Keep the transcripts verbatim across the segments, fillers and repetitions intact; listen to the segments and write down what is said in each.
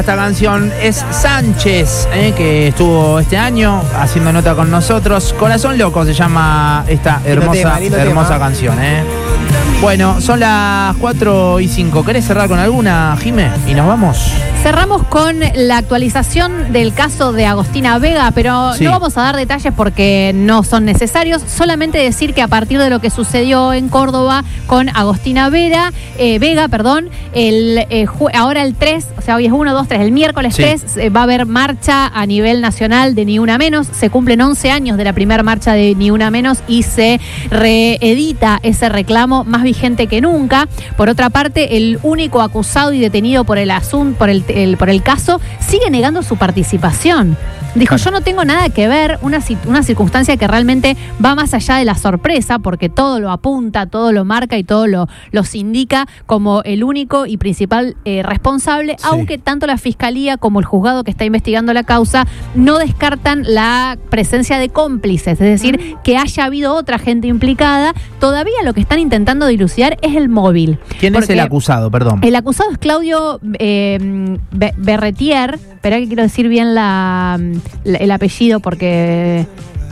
Esta canción es Sánchez, eh, que estuvo este año haciendo nota con nosotros. Corazón Loco se llama esta hermosa, tema, hermosa tema. canción. Eh. Bueno, son las cuatro y cinco. ¿Querés cerrar con alguna, Jimé? Y nos vamos. Cerramos con la actualización del caso de Agostina Vega, pero sí. no vamos a dar detalles porque no son necesarios. Solamente decir que a partir de lo que sucedió en Córdoba con Agostina Vera, eh, Vega, perdón, el, eh, ahora el tres, o sea, hoy es uno, dos, tres, el miércoles sí. tres eh, va a haber marcha a nivel nacional de Ni Una Menos. Se cumplen once años de la primera marcha de Ni Una Menos y se reedita ese reclamo más vigente que nunca. Por otra parte, el único acusado y detenido por el asunto, por el El, por el caso, sigue negando su participación. Dijo, yo no tengo nada que ver, una, una circunstancia que realmente va más allá de la sorpresa, porque todo lo apunta, todo lo marca y todo lo los indica como el único y principal eh, responsable, sí. aunque tanto la Fiscalía como el juzgado que está investigando la causa no descartan la presencia de cómplices, es decir, mm. que haya habido otra gente implicada. Todavía lo que están intentando dilucidar es el móvil. ¿Quién es el acusado? Perdón. El acusado es Claudio eh, Berretier. Espera que quiero decir bien la, la, el apellido porque...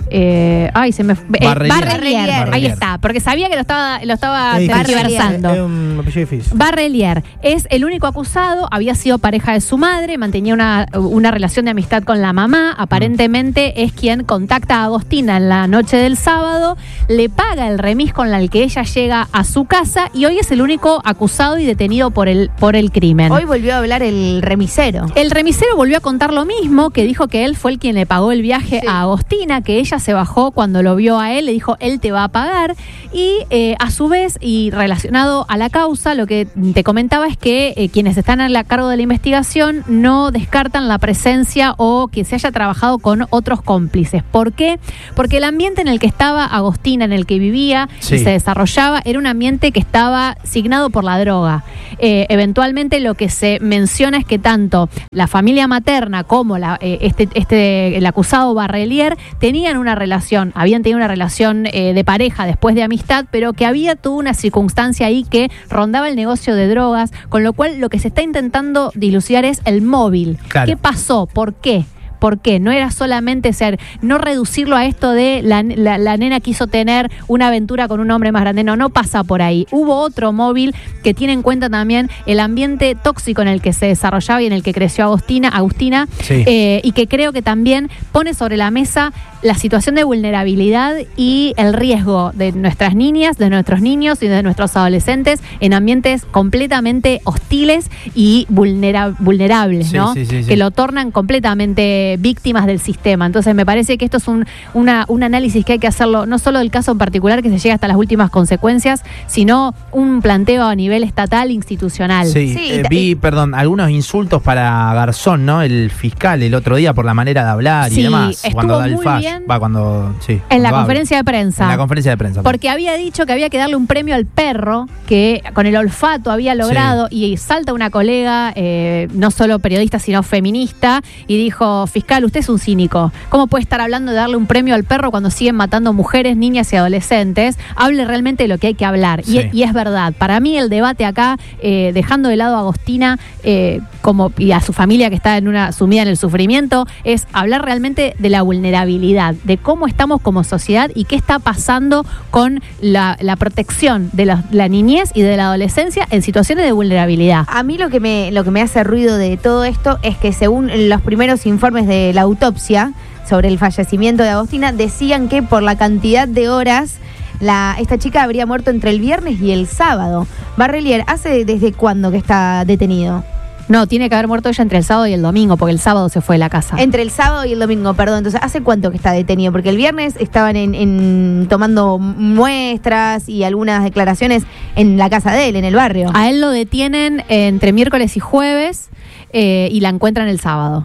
Eh, ay, se me eh, Barrelier. Barrelier. Ahí está, porque sabía que lo estaba lo estaba tergiversando. Es un apellido difícil. Barrelier es el único acusado, había sido pareja de su madre, mantenía una, una relación de amistad con la mamá, aparentemente mm. es quien contacta a Agostina en la noche del sábado, le paga el remis con el que ella llega a su casa y hoy es el único acusado y detenido por el, por el crimen. Hoy volvió a hablar el remisero. El remisero volvió a contar lo mismo, que dijo que él fue el quien le pagó el viaje sí. a Agostina, que ella se bajó cuando lo vio a él, le dijo, él te va a pagar. Y eh, a su vez, y relacionado a la causa, lo que te comentaba es que eh, quienes están a cargo de la investigación no descartan la presencia o que se haya trabajado con otros cómplices. ¿Por qué? Porque el ambiente en el que estaba Agostina, en el que vivía sí. y se desarrollaba, era un ambiente que estaba signado por la droga. Eh, eventualmente lo que se menciona es que tanto la familia materna como la, eh, este, este, el acusado Barrelier tenían una relación, habían tenido una relación eh, de pareja después de amistad, pero que había toda una circunstancia ahí que rondaba el negocio de drogas, con lo cual lo que se está intentando dilucidar es el móvil. Claro. ¿Qué pasó? ¿Por qué? ¿Por qué? No era solamente ser, no reducirlo a esto de la, la, la nena quiso tener una aventura con un hombre más grande. No, no pasa por ahí. Hubo otro móvil que tiene en cuenta también el ambiente tóxico en el que se desarrollaba y en el que creció Agostina, Agustina sí. eh, y que creo que también pone sobre la mesa la situación de vulnerabilidad y el riesgo de nuestras niñas, de nuestros niños y de nuestros adolescentes en ambientes completamente hostiles y vulnera- vulnerables, sí, ¿no? Sí, sí, sí. Que lo tornan completamente víctimas del sistema. Entonces me parece que esto es un, una, un análisis que hay que hacerlo, no solo del caso en particular que se llega hasta las últimas consecuencias, sino un planteo a nivel estatal, institucional. Sí, sí eh, vi, perdón, algunos insultos para Garzón, ¿no? El fiscal el otro día por la manera de hablar sí, y demás. Cuando da el fash. Va, cuando, sí, en cuando la habla. conferencia de prensa. En la conferencia de prensa. Porque había dicho que había que darle un premio al perro, que con el olfato había logrado, sí. y salta una colega, eh, no solo periodista, sino feminista, y dijo, fiscal, usted es un cínico. ¿Cómo puede estar hablando de darle un premio al perro cuando siguen matando mujeres, niñas y adolescentes? Hable realmente de lo que hay que hablar. Sí. Y, y es verdad. Para mí el debate acá, eh, dejando de lado a Agostina eh, como, y a su familia que está en una sumida en el sufrimiento, es hablar realmente de la vulnerabilidad, de cómo estamos como sociedad y qué está pasando con la, la protección de la, la niñez y de la adolescencia en situaciones de vulnerabilidad. A mí lo que me, lo que me hace ruido de todo esto es que según los primeros informes de la autopsia sobre el fallecimiento de Agostina, decían que por la cantidad de horas la, esta chica habría muerto entre el viernes y el sábado. Barrelier, ¿hace desde cuándo que está detenido? No, tiene que haber muerto ella entre el sábado y el domingo, porque el sábado se fue de la casa. Entre el sábado y el domingo, perdón. Entonces, ¿hace cuánto que está detenido? Porque el viernes estaban en, en tomando muestras y algunas declaraciones en la casa de él, en el barrio. A él lo detienen entre miércoles y jueves eh, y la encuentran el sábado.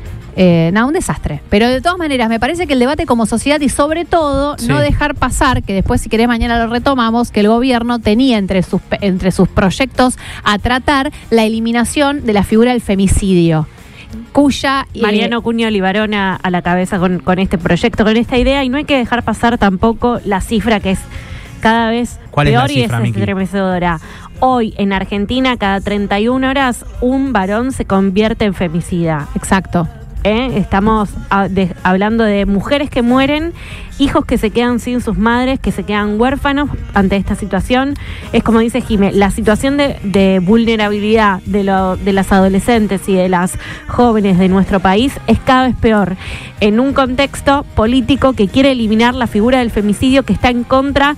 Eh, nada, un desastre. Pero de todas maneras, me parece que el debate como sociedad y sobre todo sí. no dejar pasar, que después si querés mañana lo retomamos, que el gobierno tenía entre sus, entre sus proyectos a tratar la eliminación de la figura del femicidio. Cuya eh, Mariano Cuño Libarona a la cabeza con, con este proyecto, con esta idea, y no hay que dejar pasar tampoco la cifra que es cada vez ¿Cuál peor es la cifra, y es Miki? estremecedora. Hoy en Argentina, cada treinta y una horas, un varón se convierte en femicida. Exacto. ¿Eh? Estamos a, de, hablando de mujeres que mueren, hijos que se quedan sin sus madres, que se quedan huérfanos ante esta situación. Es como dice Jimé, la situación de, de vulnerabilidad de, lo, de las adolescentes y de las jóvenes de nuestro país es cada vez peor, en un contexto político que quiere eliminar la figura del femicidio, que está en contra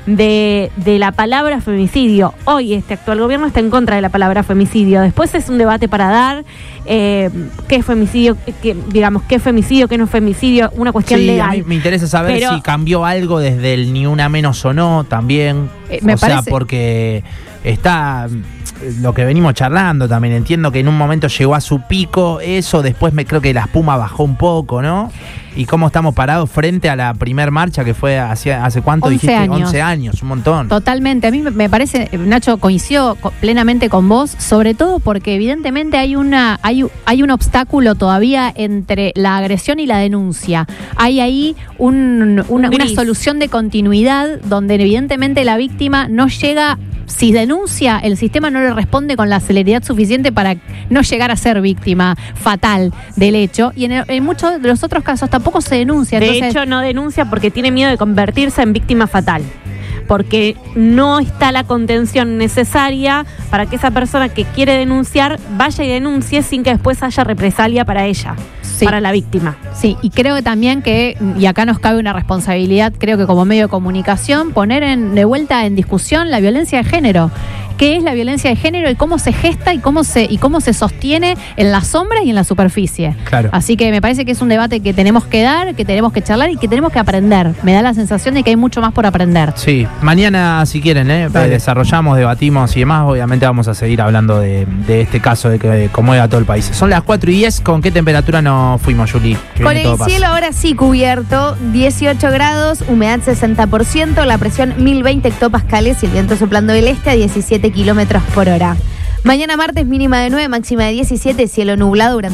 de, de la palabra femicidio. Hoy este actual gobierno está en contra de la palabra femicidio. Después es un debate para dar eh, qué es femicidio, que, digamos, qué es femicidio, qué no es femicidio, una cuestión sí, legal. A mí me interesa saber Pero, si cambió algo desde el ni una menos o no también. Eh, me o parece... sea, porque está lo que venimos charlando también. Entiendo que en un momento llegó a su pico eso, después me creo que la espuma bajó un poco, ¿no? Y cómo estamos parados frente a la primer marcha que fue hace, hace cuánto once dijiste, años. once años, un montón. Totalmente, a mí me parece, Nacho, coincido co- plenamente con vos, sobre todo porque evidentemente hay una hay, hay un obstáculo todavía entre la agresión y la denuncia. Hay ahí un, una, una solución de continuidad donde evidentemente la víctima no llega. Si denuncia, el sistema no le responde con la celeridad suficiente para no llegar a ser víctima fatal del hecho. Y en, el, en muchos de los otros casos tampoco se denuncia. De Entonces, hecho, no denuncia porque tiene miedo de convertirse en víctima fatal. Porque no está la contención necesaria para que esa persona que quiere denunciar vaya y denuncie sin que después haya represalia para ella, sí. para la víctima. Sí, y creo que también que, y acá nos cabe una responsabilidad, creo que como medio de comunicación, poner en, de vuelta en discusión la violencia de género. ¿Qué es la violencia de género y cómo se gesta y cómo se y cómo se sostiene en las sombras y en la superficie? Claro. Así que me parece que es un debate que tenemos que dar, que tenemos que charlar y que tenemos que aprender. Me da la sensación de que hay mucho más por aprender. Sí, mañana si quieren, ¿eh? desarrollamos, debatimos y demás. Obviamente vamos a seguir hablando de, de este caso de que conmueve a todo el país. Son las cuatro y diez. ¿Con qué temperatura nos fuimos, Juli? Que Con viene el todo paz. cielo ahora sí cubierto, dieciocho grados, humedad sesenta por ciento, la presión mil veinte hectopascales y el viento soplando del este a diecisiete kilómetros por hora. Mañana martes mínima de nueve, máxima de diecisiete, cielo nublado durante